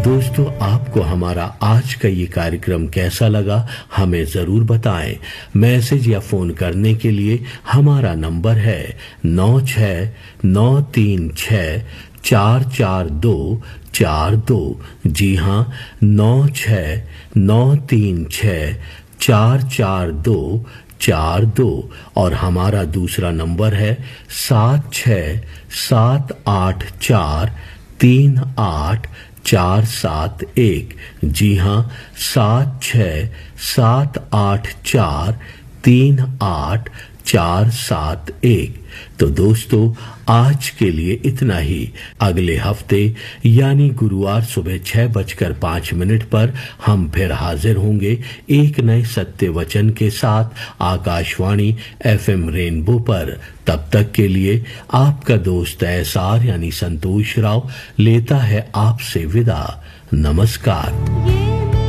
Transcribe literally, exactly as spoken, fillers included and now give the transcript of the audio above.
दोस्तों, आपको हमारा आज का ये कार्यक्रम कैसा लगा हमें जरूर बताएं। मैसेज या फोन करने के लिए हमारा नंबर है नौ छः नौ तीन छः चार चार दो चार दो। जी हाँ, नौ छः नौ तीन छः चार चार दो चार दो। और हमारा दूसरा नंबर है सात छः सात आठ चार तीन आठ चार सात एक। जी हाँ, सात छः सात आठ चार तीन आठ चार सात एक। तो दोस्तों, आज के लिए इतना ही। अगले हफ्ते यानी गुरुवार सुबह छह बजकर पांच मिनट पर हम फिर हाजिर होंगे एक नए सत्य वचन के साथ आकाशवाणी एफएम रेनबो पर। तब तक के लिए आपका दोस्त एसआर यानी संतोष राव लेता है आपसे विदा। नमस्कार।